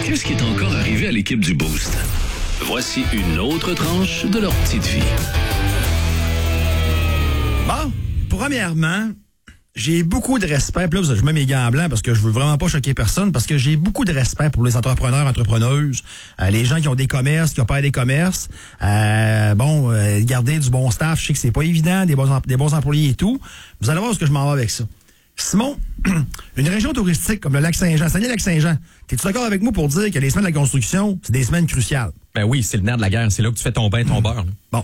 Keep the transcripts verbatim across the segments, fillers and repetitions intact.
Qu'est-ce qui est encore arrivé à l'équipe du Boost? Voici une autre tranche de leur petite vie. Bon, premièrement, j'ai beaucoup de respect. Puis là, je mets mes gants blancs parce que je veux vraiment pas choquer personne, parce que j'ai beaucoup de respect pour les entrepreneurs, entrepreneuses, euh, les gens qui ont des commerces, qui opèrent des commerces. Euh, bon, euh, garder du bon staff, je sais que c'est pas évident, des bons, des bons employés et tout. Vous allez voir ce que je m'en vais avec ça. Simon, une région touristique comme le Lac-Saint-Jean, Saguenay-Lac-Saint-Jean, t'es-tu d'accord avec moi pour dire que les semaines de la construction, c'est des semaines cruciales? Ben oui, c'est le nerf de la guerre. C'est là que tu fais ton bain, ton beurre. Là. Bon.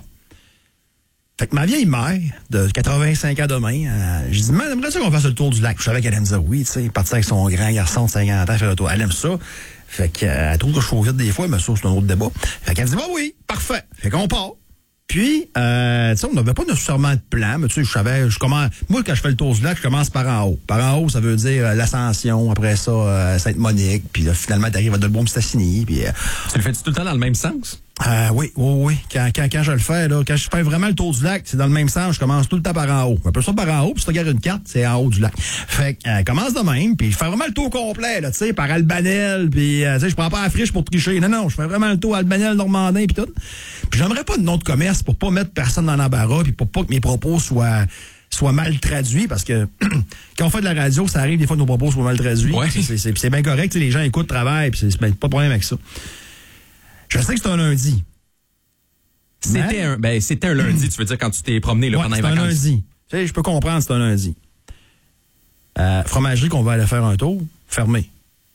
Fait que ma vieille mère, de quatre-vingt-cinq ans demain, euh, j'ai dit, mais j'aimerais ça qu'on fasse le tour du lac. Je savais qu'elle aime ça, oui, tu sais, partir avec son grand garçon de cinquante ans, faire le tour. Elle aime ça. Fait qu'elle euh, trouve que je suis vite des fois, mais ça, c'est un autre débat. Fait qu'elle dit, bah oui, parfait. Fait qu'on part. Puis, euh, tu sais, on n'avait pas nécessairement de plan, mais tu sais, je savais, je commence, moi, quand je fais le tour du lac, je commence par en haut. Par en haut, ça veut dire euh, l'Ascension, après ça, euh, Sainte-Monique, puis là, finalement, t'arrives à Delbaume-Stassini, puis... Euh, tu le fais-tu tout le temps dans le même sens? Euh, oui, oui, oui. Quand, quand, quand je le fais, là, quand je fais vraiment le tour du lac, c'est dans le même sens, je commence tout le temps par en haut. Un peu ça par en haut, puis si tu regardes une carte, c'est en haut du lac. Fait que, euh, commence de même, puis je fais vraiment le tour complet, là, tu sais, par Albanel, puis, euh, tu sais, je prends pas la friche pour tricher. Non, non, je fais vraiment le tour Albanel, Normandin, puis tout. Puis j'aimerais pas de nom de commerce pour pas mettre personne dans l'embarras, puis pour pas que mes propos soient... soit mal traduits, parce que quand on fait de la radio, ça arrive des fois que nos propos soient mal traduits. Ouais. C'est, c'est, c'est bien correct, les gens écoutent, travaillent, puis c'est, c'est pas de problème avec ça. Je sais que c'est un lundi. C'était Mais, un, ben, c'était un lundi, tu veux dire, quand tu t'es promené là, ouais, pendant les c'est vacances. un lundi. Tu sais, je peux comprendre, c'est un lundi. Euh, fromagerie qu'on va aller faire un tour, fermé.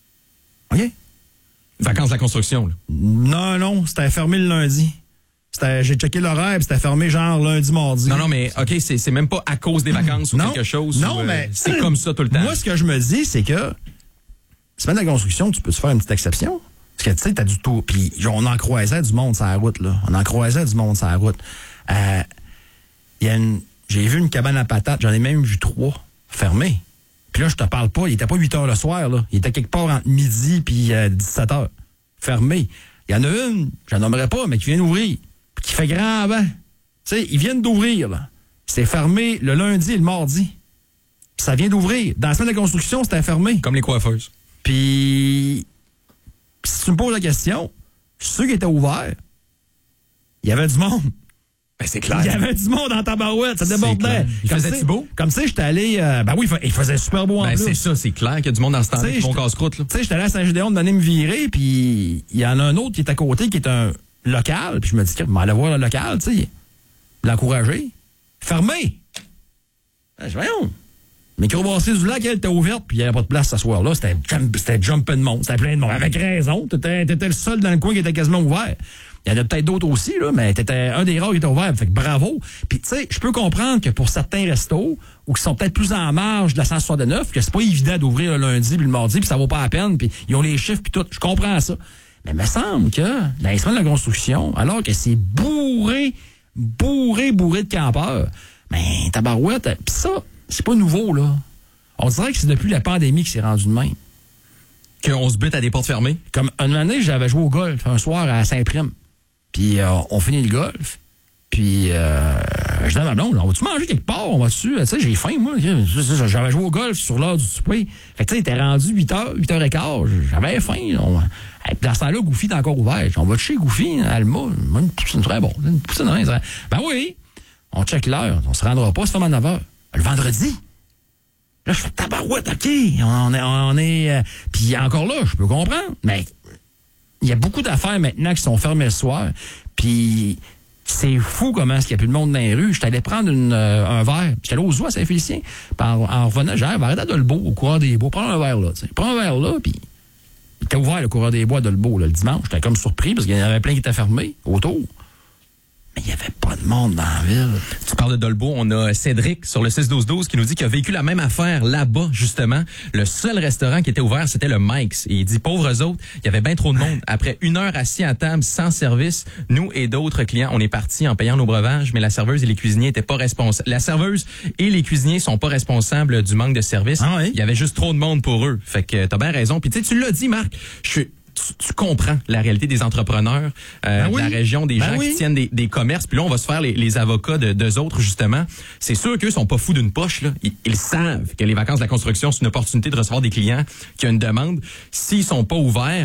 OK? Vacances de la construction, là. Non, non, c'était fermé le lundi. C'était, j'ai checké l'horaire, puis c'était fermé genre lundi, mardi. Non, non, mais OK, c'est, c'est même pas à cause des vacances ou non, quelque chose. Non, ou, euh, mais... c'est comme ça tout le temps. Moi, ce que je me dis, c'est que semaine de la construction, tu peux te faire une petite exception. Parce que, tu sais, t'as du tout. Puis, on en croisait du monde sur la route, là. On en croisait du monde sur la route. Euh, y a une... J'ai vu une cabane à patates, j'en ai même vu trois fermées. Puis là, je te parle pas, il était pas huit heures le soir, là. Il était quelque part entre midi puis euh, dix-sept heures. Fermé. Il y en a une, je la nommerai pas, mais qui vient d'ouvrir. Puis qui fait grand vent. Tu sais, ils viennent d'ouvrir, là. C'est fermé le lundi et le mardi. Puis ça vient d'ouvrir. Dans la semaine de construction, c'était fermé. Comme les coiffeuses. Puis... Puis si tu me poses la question, ceux qui étaient ouverts, il y avait du monde. Ben, c'est clair. Il y avait du monde en tabarouette, ça débordait. Il faisait-tu beau? Comme ça, j'étais allé... Euh, ben oui, il faisait super beau en ben, plus. c'est ça, c'est clair qu'il y a du monde dans ce temps-là qui vont casse-croûte. Tu sais, j'étais allé à Saint-Gédéon de donner me virer, puis il y en a un autre qui est à côté, qui est un local, puis je me dis, je vais aller voir le local, tu sais, l'encourager. Fermé! Ben, je voyons. Microbrasserie du lac, elle était ouverte, puis il n'y avait pas de place ce soir-là. C'était, c'était jumping de monde. C'était plein de monde. Avec raison. T'étais, t'étais le seul dans le coin qui était quasiment ouvert. Il y en a peut-être d'autres aussi, là, mais t'étais un des rares qui était ouvert. Fait que bravo. Puis, tu sais, je peux comprendre que pour certains restos, ou qui sont peut-être plus en marge de la cent soixante-neuf, que c'est pas évident d'ouvrir le lundi puis le mardi, puis ça vaut pas la peine, puis ils ont les chiffres, puis tout. Je comprends ça. Mais il me semble que dans les semaines de la construction, alors que c'est bourré, bourré, bourré de campeurs, ben, tabarouette, pis ça, c'est pas nouveau, là. On dirait que c'est depuis la pandémie que c'est rendu de même. Qu'on se bute à des portes fermées? Comme une année, j'avais joué au golf un soir à Saint-Prime. Puis euh, on finit le golf. Puis euh, je dis à ma blonde, on va-tu manger quelque part? On va-tu? Tu sais, j'ai faim, moi. J'avais joué au golf sur l'heure du souper. Fait que tu sais, il était rendu huit heures, huit heures quinze. J'avais faim. On... Dans ce temps-là, Goofy est encore ouvert. On va chez Goofy, Alma. Une poutine très bon. Une poutine, hein, très... Ben oui. On check l'heure. On se rendra pas, c'est ferme à neuf heures. Le vendredi. Là, je fais tabarouette, OK. On est. On est euh, puis encore là, je peux comprendre. Mais il y a beaucoup d'affaires maintenant qui sont fermées le soir. Puis c'est fou comment est-ce qu'il n'y a plus de monde dans les rues. J'étais allé prendre une, euh, un verre. J'étais allé au zoo à Saint-Félicien. Puis en, en revenant, j'ai arrêté à Dolbeau, au coureur des bois. Prends un verre là. T'sais. Prends un verre là, puis il était ouvert le coureur des bois à Dolbeau là, le dimanche. J'étais comme surpris parce qu'il y en avait plein qui étaient fermés autour. Mais il n'y avait pas de monde dans la ville. Tu parles de Dolbeau, on a Cédric sur le six douze douze qui nous dit qu'il a vécu la même affaire là-bas, justement. Le seul restaurant qui était ouvert, c'était le Mike's. Et il dit, pauvres autres, il y avait bien trop de monde. Après une heure assis à table, sans service, nous et d'autres clients, on est partis en payant nos breuvages, mais la serveuse et les cuisiniers étaient pas responsables. La serveuse et les cuisiniers sont pas responsables du manque de service. Ah oui? Il y avait juste trop de monde pour eux. Fait que t'as bien raison. Puis tu sais, tu l'as dit, Marc, je suis... Tu, tu comprends la réalité des entrepreneurs, euh, ben oui. de la région, des ben gens oui. qui tiennent des, des commerces. Puis là, on va se faire les, les avocats de d'eux autres, justement. C'est sûr qu'eux sont pas fous d'une poche. Là. Ils, ils savent que les vacances de la construction, c'est une opportunité de recevoir des clients qui ont une demande. S'ils sont pas ouverts,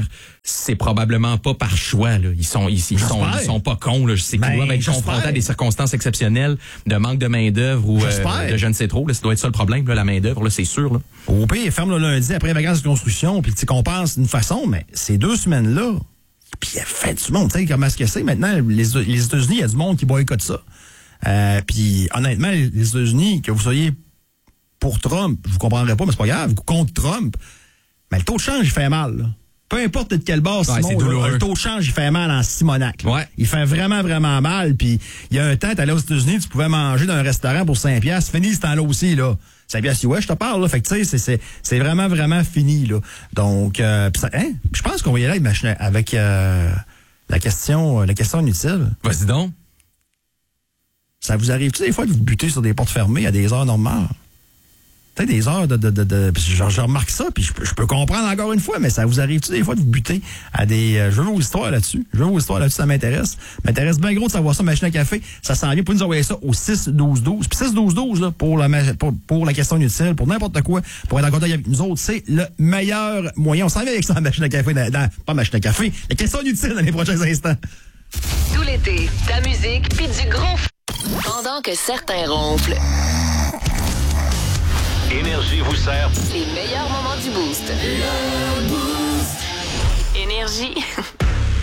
c'est probablement pas par choix. Là. Ils sont ils, ils sont ils sont pas cons. Là. Je sais qu'ils Ben, doivent être j'espère. confrontés à des circonstances exceptionnelles de manque de main d'œuvre ou euh, de je ne sais trop. Là. Ça doit être ça le problème, là, la main d'œuvre. Là, c'est sûr. Là. Au pire, ferme le lundi après les vacances de construction, puis tu sais qu'on pense d'une façon, mais ces deux semaines-là, puis il y a fait du monde. Tu sais comment est-ce que c'est maintenant? Les, les États-Unis, il y a du monde qui boycotte ça. Euh, puis honnêtement, les, les États-Unis, que vous soyez pour Trump, je vous comprendrais pas, mais c'est pas grave, contre Trump, mais le taux de change, il fait mal. Là. Peu importe de quelle base, ouais, Simon, là, le taux de change, il fait mal en Simonac. Là. Ouais. Il fait vraiment, vraiment mal. Puis il y a un temps, t'allais aux États-Unis, tu pouvais manger dans un restaurant pour cinq piastres. Fini ce temps-là aussi, là. cinq piastres, ouais, je te parle, là. Fait que, tu sais, c'est, c'est, c'est vraiment, vraiment fini, là. Donc, euh, pis ça, hein, je pense qu'on va y aller avec, avec euh, la question, la question inutile. Vas-y donc. Ça vous arrive-tu des fois de vous buter sur des portes fermées à des heures normales? Tu sais, des heures de... de, de, de je, je remarque ça, puis je, je peux comprendre encore une fois, mais ça vous arrive-tu des fois de vous buter à des... Euh, je veux vos histoires là-dessus. Je veux vos histoires là-dessus, ça m'intéresse. M'intéresse bien gros de savoir ça, machine à café. Ça s'en vient. Pour nous envoyer ça au six douze douze. Puis six douze douze, là, pour la, pour, pour la question inutile, pour n'importe quoi, pour être en contact avec nous autres, c'est le meilleur moyen. On s'en vient avec ça, la machine à café, dans, dans, pas machine à café, la question inutile dans les prochains instants. Tout l'été, ta musique puis du gros f... Pendant que certains ronflent, Énergie vous sert. les meilleurs moments du Boost. Énergie.